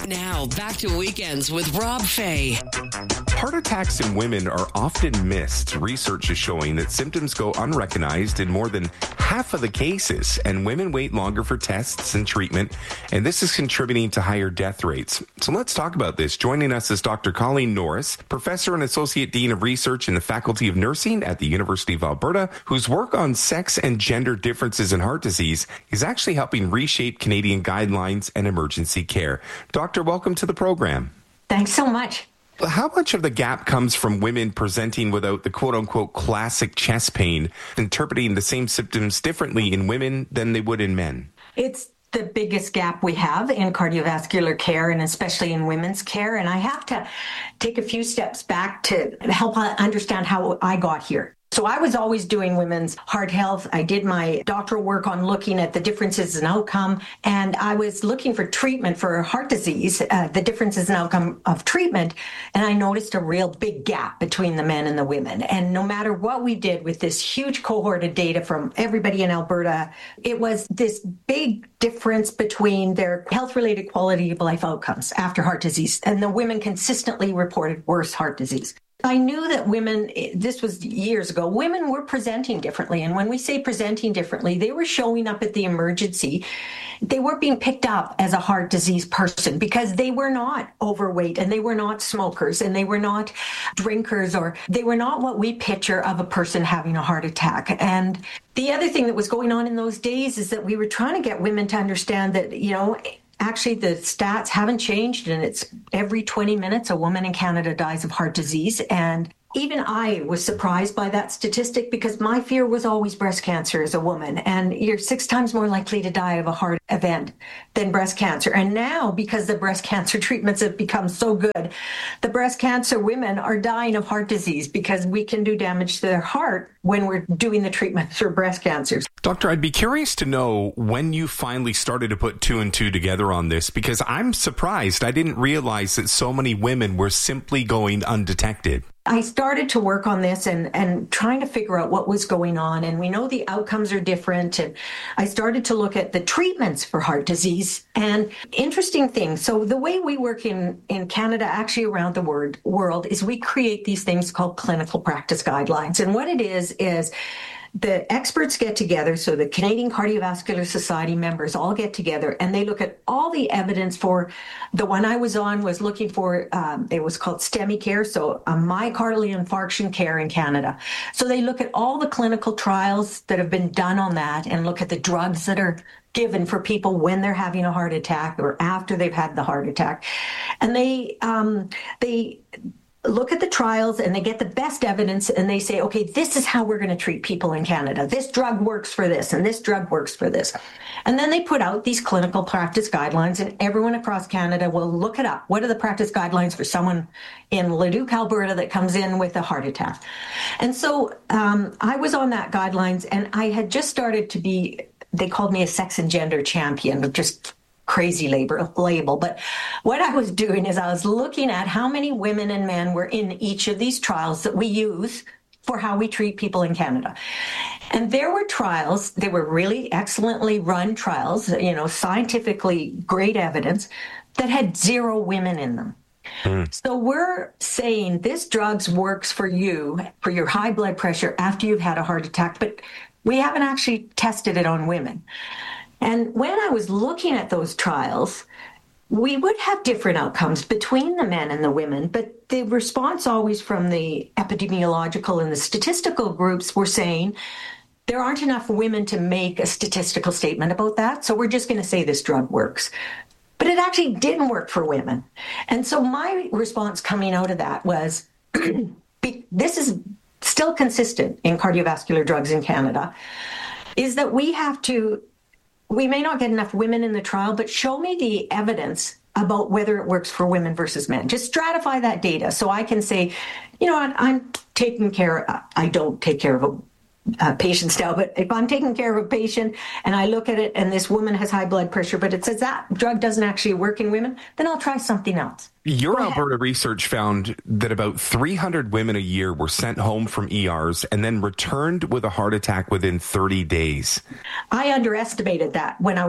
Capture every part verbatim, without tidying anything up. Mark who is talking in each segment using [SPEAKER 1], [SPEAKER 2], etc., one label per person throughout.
[SPEAKER 1] Now, back to Weekends with Rob Fay.
[SPEAKER 2] Heart attacks in women are often missed. Research is showing that symptoms go unrecognized in more than half of the cases, and women wait longer for tests and treatment, and this is contributing to higher death rates. So let's talk about this. Joining us is Doctor Colleen Norris, Professor and Associate Dean of Research in the Faculty of Nursing at the University of Alberta, whose work on sex and gender differences in heart disease is actually helping reshape Canadian guidelines and emergency care. Doctor, welcome to the program.
[SPEAKER 3] Thanks so much.
[SPEAKER 2] How much of the gap comes from women presenting without the quote-unquote classic chest pain, interpreting the same symptoms differently in women than they would in men?
[SPEAKER 3] It's the biggest gap we have in cardiovascular care, and especially in women's care. And I have to take a few steps back to help understand how I got here. So I was always doing women's heart health. I did my doctoral work on looking at the differences in outcome, and I was looking for treatment for heart disease, uh, the differences in outcome of treatment, and I noticed a real big gap between the men and the women. And no matter what we did with this huge cohort of data from everybody in Alberta, it was this big difference between their health-related quality of life outcomes after heart disease, and the women consistently reported worse heart disease. I knew that women, this was years ago, women were presenting differently. And when we say presenting differently, they were showing up at the emergency. They were being picked up as a heart disease person because they were not overweight and they were not smokers and they were not drinkers, or they were not what we picture of a person having a heart attack. And the other thing that was going on in those days is that we were trying to get women to understand that, you know, actually, the stats haven't changed, and it's every twenty minutes a woman in Canada dies of heart disease. And even I was surprised by that statistic because my fear was always breast cancer as a woman. And you're six times more likely to die of a heart event than breast cancer. And now, because the breast cancer treatments have become so good, the breast cancer women are dying of heart disease because we can do damage to their heart when we're doing the treatment for breast cancers.
[SPEAKER 2] Doctor, I'd be curious to know when you finally started to put two and two together on this, because I'm surprised. I didn't realize that so many women were simply going undetected.
[SPEAKER 3] I started to work on this and, and trying to figure out what was going on. And we know the outcomes are different. And I started to look at the treatments for heart disease. And interesting thing, so the way we work in, in Canada, actually around the word, world, is we create these things called clinical practice guidelines. And what it is, is the experts get together, so the Canadian Cardiovascular Society members all get together and they look at all the evidence for, the one I was on was looking for, um, it was called STEMI care, so a myocardial infarction care in Canada. So they look at all the clinical trials that have been done on that and look at the drugs that are given for people when they're having a heart attack or after they've had the heart attack. And they, um, they, look at the trials and they get the best evidence and they say, okay, this is how we're going to treat people in Canada. This drug works for this and this drug works for this. And then they put out these clinical practice guidelines and everyone across Canada will look it up. What are the practice guidelines for someone in Leduc, Alberta that comes in with a heart attack? And so um, I was on that guidelines and I had just started to be, they called me a sex and gender champion, just crazy labor, label. But what I was doing is I was looking at how many women and men were in each of these trials that we use for how we treat people in Canada. And there were trials, they were really excellently run trials, you know, scientifically great evidence that had zero women in them. Mm. So we're saying this drug works for you, for your high blood pressure after you've had a heart attack, but we haven't actually tested it on women. And when I was looking at those trials, we would have different outcomes between the men and the women, but the response always from the epidemiological and the statistical groups were saying there aren't enough women to make a statistical statement about that, so we're just going to say this drug works. But it actually didn't work for women. And so my response coming out of that was, this is still consistent in cardiovascular drugs in Canada, is that we have to We may not get enough women in the trial, but show me the evidence about whether it works for women versus men. Just stratify that data so I can say, you know, I'm taking care, I don't take care of a Uh, patients now, but if I'm taking care of a patient and I look at it and this woman has high blood pressure, but it says that drug doesn't actually work in women, then I'll try something else.
[SPEAKER 2] Your Alberta research found that about three hundred women a year were sent home from E Rs and then returned with a heart attack within thirty days.
[SPEAKER 3] I underestimated that when I was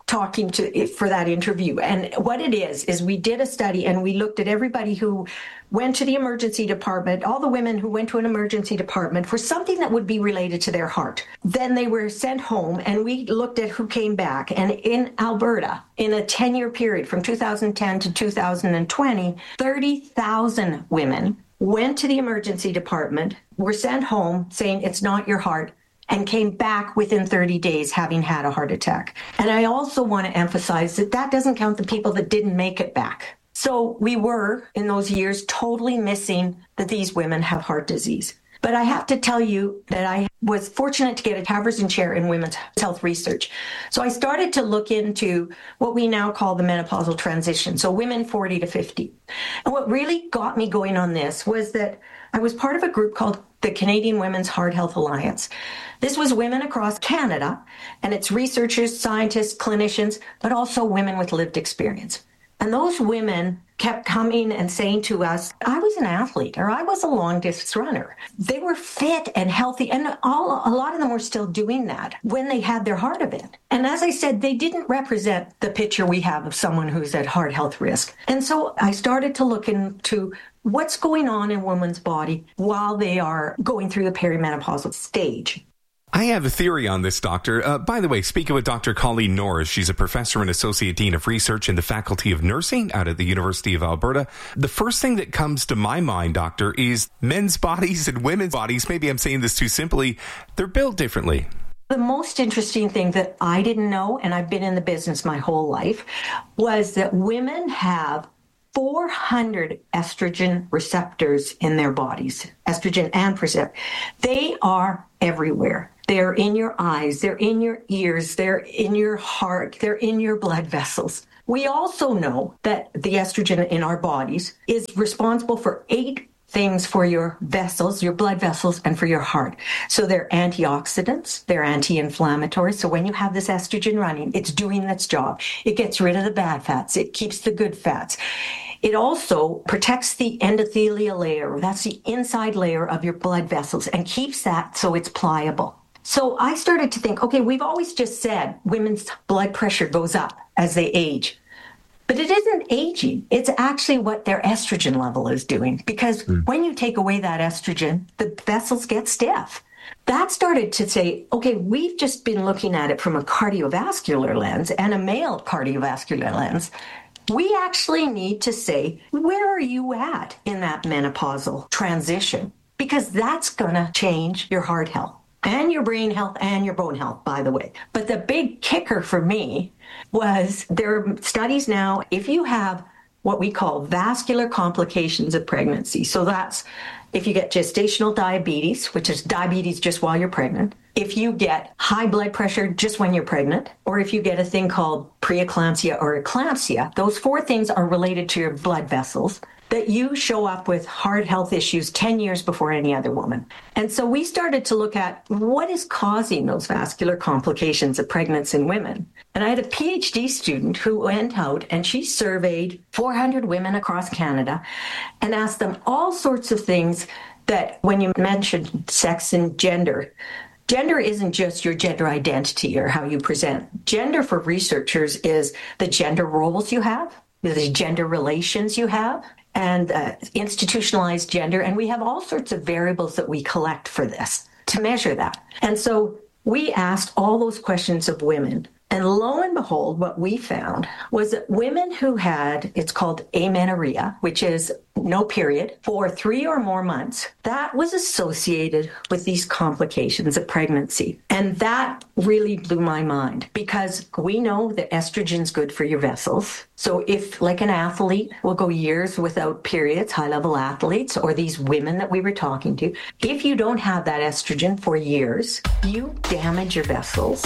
[SPEAKER 3] talking to for that interview. And what it is, is we did a study and we looked at everybody who went to the emergency department, all the women who went to an emergency department for something that would be related to their heart. Then they were sent home and we looked at who came back. And in Alberta, in a ten-year period from two thousand ten to two thousand twenty, thirty thousand women went to the emergency department, were sent home saying it's not your heart, and came back within thirty days having had a heart attack. And I also want to emphasize that that doesn't count the people that didn't make it back. So we were, in those years, totally missing that these women have heart disease. But I have to tell you that I was fortunate to get a Haverson Chair in Women's Health Research. So I started to look into what we now call the menopausal transition, so women forty to fifty. And what really got me going on this was that I was part of a group called the Canadian Women's Heart Health Alliance. This was women across Canada, and it's researchers, scientists, clinicians, but also women with lived experience. And those women kept coming and saying to us, I was an athlete or I was a long distance runner. They were fit and healthy, and all, a lot of them were still doing that when they had their heart event. And as I said, they didn't represent the picture we have of someone who's at heart health risk. And so I started to look into what's going on in a woman's body while they are going through the perimenopausal stage.
[SPEAKER 2] I have a theory on this, Doctor. Uh, by the way, speaking with Doctor Colleen Norris, she's a professor and associate dean of research in the Faculty of Nursing out at the University of Alberta. The first thing that comes to my mind, Doctor, is men's bodies and women's bodies. Maybe I'm saying this too simply. They're built differently.
[SPEAKER 3] The most interesting thing that I didn't know, and I've been in the business my whole life, was that women have four hundred estrogen receptors in their bodies, estrogen and progesterone. They are everywhere. They're in your eyes, they're in your ears, they're in your heart, they're in your blood vessels. We also know that the estrogen in our bodies is responsible for eight things for your vessels, your blood vessels, and for your heart. So they're antioxidants, they're anti-inflammatory. So when you have this estrogen running, it's doing its job. It gets rid of the bad fats. It keeps the good fats. It also protects the endothelial layer. That's the inside layer of your blood vessels, and keeps that so it's pliable. So I started to think, okay, we've always just said women's blood pressure goes up as they age. But it isn't aging. It's actually what their estrogen level is doing. Because mm. when you take away that estrogen, the vessels get stiff. That started to say, okay, we've just been looking at it from a cardiovascular lens and a male cardiovascular lens. We actually need to say, where are you at in that menopausal transition? Because that's going to change your heart health and your brain health and your bone health, by the way. But the big kicker for me was there are studies now, if you have what we call vascular complications of pregnancy. So that's if you get gestational diabetes, which is diabetes just while you're pregnant, if you get high blood pressure just when you're pregnant, or if you get a thing called preeclampsia or eclampsia, those four things are related to your blood vessels, that you show up with heart health issues ten years before any other woman. And so we started to look at what is causing those vascular complications of pregnancy in women. And I had a PhD student who went out and she surveyed four hundred women across Canada and asked them all sorts of things that when you mentioned sex and gender, gender isn't just your gender identity or how you present. Gender for researchers is the gender roles you have, the gender relations you have, and uh, institutionalized gender. And we have all sorts of variables that we collect for this to measure that. And so we asked all those questions of women. And lo and behold, what we found was that women who had, it's called amenorrhea, which is no period, for three or more months, that was associated with these complications of pregnancy. And that really blew my mind because we know that estrogen's good for your vessels. So if, like an athlete will go years without periods, high-level athletes, or these women that we were talking to, if you don't have that estrogen for years, you damage your vessels.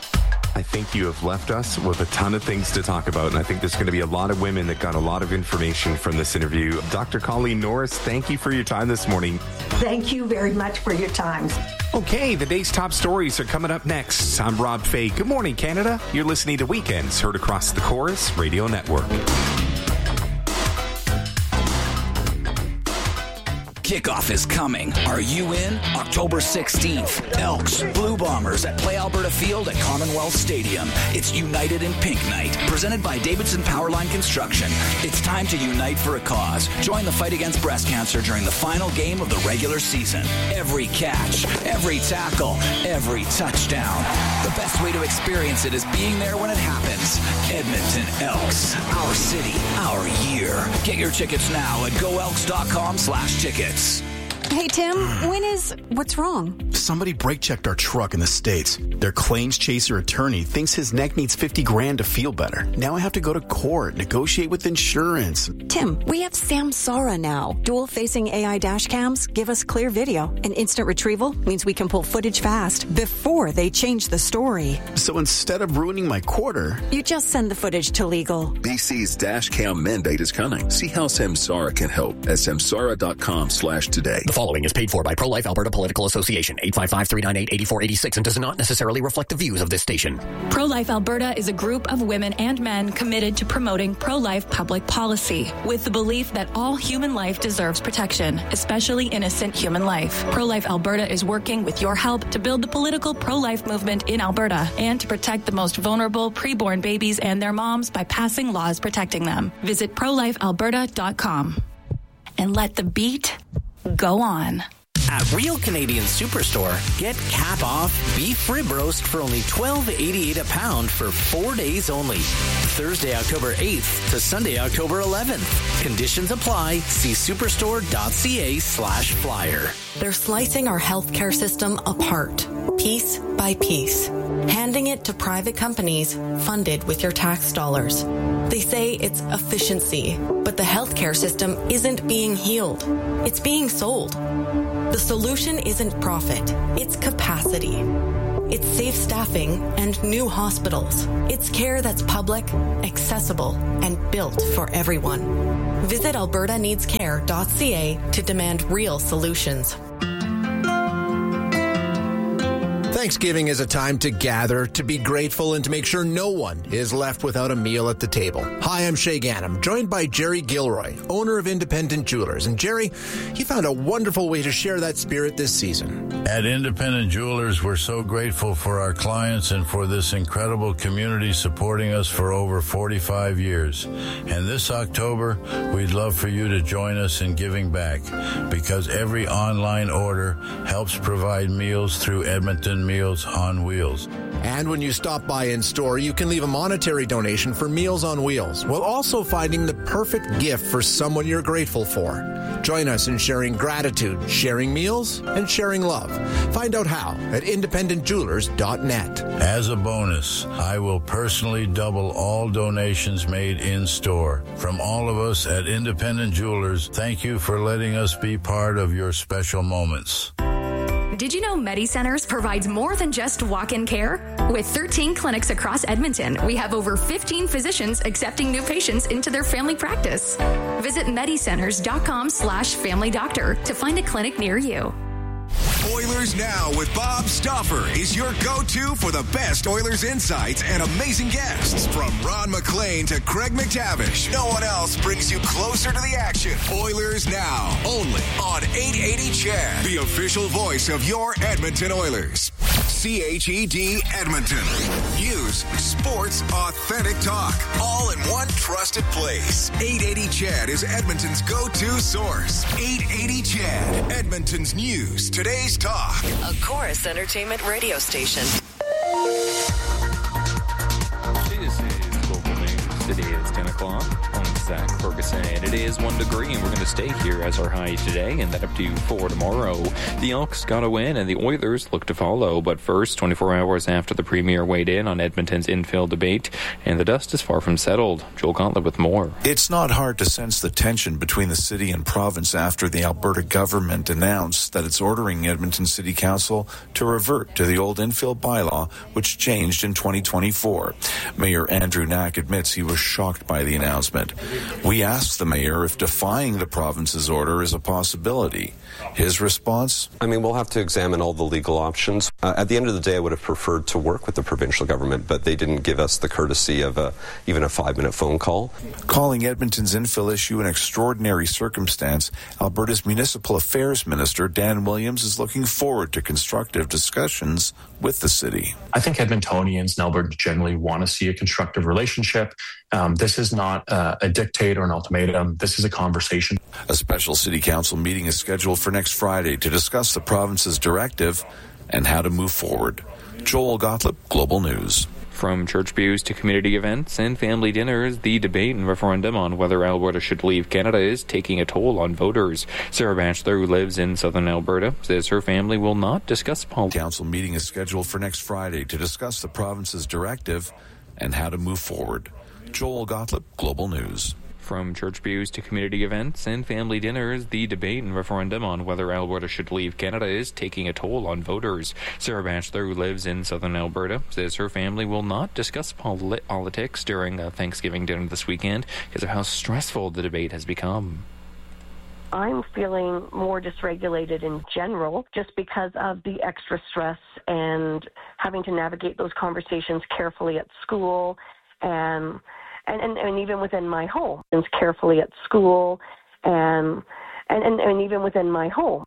[SPEAKER 2] I think you have left us with a ton of things to talk about, and I think there's going to be a lot of women that got a lot of information from this interview. Doctor Colleen Norris, thank you for your time this morning.
[SPEAKER 3] Thank you very much for your time.
[SPEAKER 2] Okay, the day's top stories are coming up next. I'm Rob Fay. Good morning, Canada. You're listening to Weekends, heard across the Chorus Radio Network.
[SPEAKER 4] Kickoff is coming. Are you in? October sixteenth. Elks, Blue Bombers at Play Alberta Field at Commonwealth Stadium. It's United in Pink Night, presented by Davidson Powerline Construction. It's time to unite for a cause. Join the fight against breast cancer during the final game of the regular season. Every catch, every tackle, every touchdown. The best way to experience it is being there when it happens. Edmonton Elks. Our city, our year. Get your tickets now at go elks dot com slash tickets.
[SPEAKER 5] Hey, Tim, when is... What's wrong?
[SPEAKER 6] Somebody brake-checked our truck in the States. Their claims chaser attorney thinks his neck needs fifty grand to feel better. Now I have to go to court, negotiate with insurance.
[SPEAKER 5] Tim, we have Samsara now. Dual-facing A I dash cams give us clear video, and instant retrieval means we can pull footage fast before they change the story.
[SPEAKER 6] So instead of ruining my quarter...
[SPEAKER 5] You just send the footage to legal.
[SPEAKER 7] B C's dash cam mandate is coming. See how Samsara can help at samsara dot com slash today.
[SPEAKER 8] The following is paid for by Pro-Life Alberta Political Association, eight five five, three nine eight, eight four eight six, and does not necessarily reflect the views of this station.
[SPEAKER 9] Pro-Life Alberta is a group of women and men committed to promoting pro-life public policy with the belief that all human life deserves protection, especially innocent human life. Pro-Life Alberta is working with your help to build the political pro-life movement in Alberta and to protect the most vulnerable preborn babies and their moms by passing laws protecting them. Visit pro life alberta dot com and let the beat go on.
[SPEAKER 8] At Real Canadian Superstore, get cap off beef rib roast for only twelve eighty-eight a pound for four days only. Thursday, October eighth to Sunday, October eleventh. Conditions apply. See superstore.ca slash flyer.
[SPEAKER 10] They're slicing our healthcare system apart, piece by piece, handing it to private companies funded with your tax dollars. They say it's efficiency, but the healthcare system isn't being healed. It's being sold. The solution isn't profit, it's capacity. It's safe staffing and new hospitals. It's care that's public, accessible, and built for everyone. Visit alberta needs care dot c a to demand real solutions.
[SPEAKER 11] Thanksgiving is a time to gather, to be grateful, and to make sure no one is left without a meal at the table. Hi, I'm Shay Gannam, joined by Jerry Gilroy, owner of Independent Jewelers. And Jerry, you found a wonderful way to share that spirit this season.
[SPEAKER 12] At Independent Jewelers, we're so grateful for our clients and for this incredible community supporting us for over forty-five years. And this October, we'd love for you to join us in giving back, because every online order helps provide meals through Edmonton Meals on Wheels.
[SPEAKER 11] And when you stop by in store, you can leave a monetary donation for Meals on Wheels, while also finding the perfect gift for someone you're grateful for. Join us in sharing gratitude, sharing meals, and sharing love. Find out how at independent jewelers dot net.
[SPEAKER 12] As a bonus, I will personally double all donations made in store. From all of us at Independent Jewelers, thank you for letting us be part of your special moments.
[SPEAKER 13] Did you know MediCenters provides more than just walk-in care? With thirteen clinics across Edmonton, we have over fifteen physicians accepting new patients into their family practice. Visit medicenters dot com slash family doctor to find a clinic near you.
[SPEAKER 14] Oilers Now with Bob Stauffer is your go-to for the best Oilers insights and amazing guests. From Ron McLean to Craig McTavish, no one else brings you closer to the action. Oilers Now, only on eight eighty C H E D, the official voice of your Edmonton Oilers. C H E D Edmonton. News, sports, authentic talk, all in one trusted place. eight eighty C H E D is Edmonton's go-to source. eight eighty C H E D, Edmonton's news, today's talk.
[SPEAKER 1] A Chorus Entertainment radio station.
[SPEAKER 15] This is Local News. Today is ten o'clock. I'm Zach Ferguson, and it is one degree, and we're going to stay here as our high today, and then up to four tomorrow. The Elks got a win, and the Oilers look to follow. But first, twenty-four hours after the Premier weighed in on Edmonton's infill debate, and the dust is far from settled. Joel Gauntlet with more.
[SPEAKER 16] It's not hard to sense the tension between the city and province after the Alberta government announced that it's ordering Edmonton City Council to revert to the old infill bylaw, which changed in twenty twenty-four. Mayor Andrew Knack admits he was shocked by the announcement. announcement. We asked the mayor if defying the province's order is a possibility. His response?
[SPEAKER 17] I mean, we'll have to examine all the legal options. Uh, at the end of the day, I would have preferred to work with the provincial government, but they didn't give us the courtesy of a, even a five-minute phone call.
[SPEAKER 16] Calling Edmonton's infill issue an extraordinary circumstance, Alberta's Municipal Affairs Minister, Dan Williams, is looking forward to constructive discussions with the city.
[SPEAKER 18] I think Edmontonians and Alberta generally want to see a constructive relationship. Um, this is not uh, a dictate or an ultimatum. This is a conversation.
[SPEAKER 16] A special city council meeting is scheduled for next Friday to discuss the province's directive and how to move forward. Joel Gottlieb, Global News.
[SPEAKER 15] From church pews to community events and family dinners, the debate and referendum on whether Alberta should leave Canada is taking a toll on voters. Sarah Batchelor, who lives in southern Alberta, says her family will not discuss politics.
[SPEAKER 16] Council meeting is scheduled for next Friday to discuss the province's directive and how to move forward. Joel Gottlieb, Global News.
[SPEAKER 15] From church pews to community events and family dinners, the debate and referendum on whether Alberta should leave Canada is taking a toll on voters. Sarah Batchelor, who lives in southern Alberta, says her family will not discuss polit- politics during a Thanksgiving dinner this weekend because of how stressful the debate has become.
[SPEAKER 19] I'm feeling more dysregulated in general just because of the extra stress and having to navigate those conversations carefully at school and And, and, and even within my home, and carefully at school, and, and, and, and even within my home.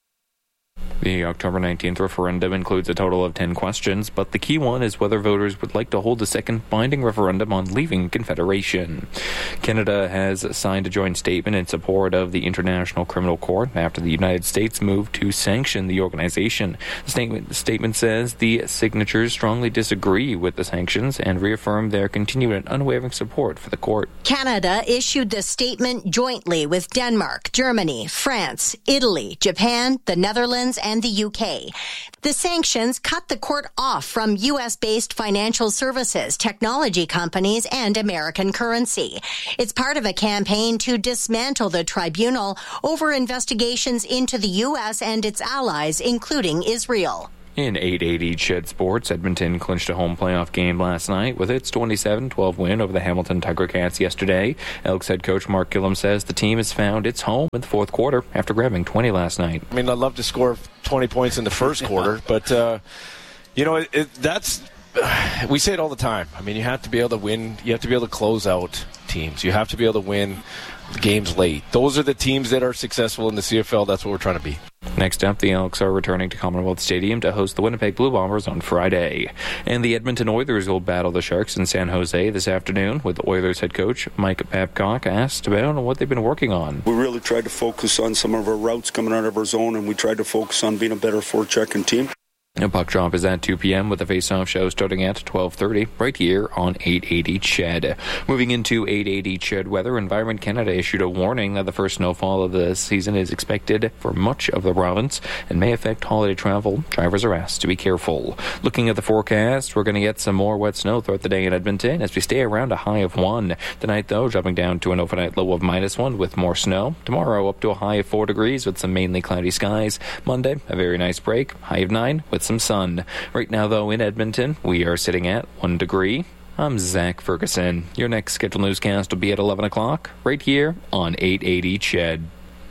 [SPEAKER 15] The October nineteenth referendum includes a total of ten questions, but the key one is whether voters would like to hold a second binding referendum on leaving Confederation. Canada has signed a joint statement in support of the International Criminal Court after the United States moved to sanction the organization. The statement, the statement says the signatures strongly disagree with the sanctions and reaffirm their continued and unwavering support for the court.
[SPEAKER 20] Canada issued the statement jointly with Denmark, Germany, France, Italy, Japan, the Netherlands, and and the U K. The sanctions cut the court off from U S-based financial services, technology companies, and American currency. It's part of a campaign to dismantle the tribunal over investigations into the U S and its allies, including Israel.
[SPEAKER 15] In eight eighty Ched Sports, Edmonton clinched a home playoff game last night with its twenty-seven twelve win over the Hamilton Tiger Cats yesterday. Elks head coach Mark Gillum says the team has found its home in the fourth quarter after grabbing twenty last night.
[SPEAKER 21] I mean, I'd love to score twenty points in the first quarter, but, uh, you know, it, it, that's, we say it all the time. I mean, you have to be able to win, you have to be able to close out teams. You have to be able to win games late. Those are the teams that are successful in the C F L. That's what we're trying to be.
[SPEAKER 15] Next up, the Elks are returning to Commonwealth Stadium to host the Winnipeg Blue Bombers on Friday. And the Edmonton Oilers will battle the Sharks in San Jose this afternoon, with Oilers head coach Mike Babcock asked about what they've been working on.
[SPEAKER 22] We really tried to focus on some of our routes coming out of our zone, and we tried to focus on being a better forechecking team.
[SPEAKER 15] A puck drop is at two p.m. with the face-off show starting at twelve thirty right here on eight eighty Ched. Moving into eight eighty Ched weather, Environment Canada issued a warning that the first snowfall of the season is expected for much of the province and may affect holiday travel. Drivers are asked to be careful. Looking at the forecast, we're going to get some more wet snow throughout the day in Edmonton as we stay around a high of one. Tonight, though, dropping down to an overnight low of minus one with more snow. Tomorrow, up to a high of four degrees with some mainly cloudy skies. Monday, a very nice break, high of nine with some sun. Right now, though, in Edmonton, we are sitting at one degree. I'm Zach Ferguson. Your next scheduled newscast will be at eleven o'clock, right here on eight eighty Ched.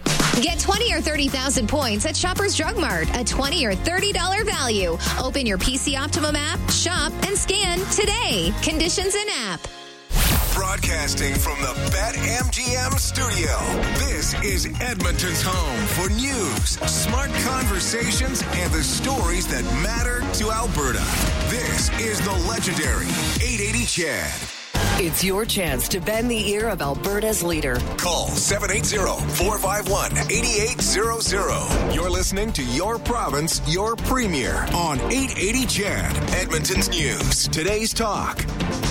[SPEAKER 23] Get twenty or thirty thousand points at Shoppers Drug Mart, a twenty or thirty dollars value. Open your P C Optimum app, shop, and scan today. Conditions in app.
[SPEAKER 14] Broadcasting from the BetMGM studio, this is Edmonton's home for news, smart conversations, and the stories that matter to Alberta. This is the legendary eight eighty Ched.
[SPEAKER 1] It's your chance to bend the ear of Alberta's leader.
[SPEAKER 14] Call seven eight zero, four five one, eight eight zero zero. You're listening to Your Province, Your Premier on eight eighty Ched, Edmonton's news. Today's talk.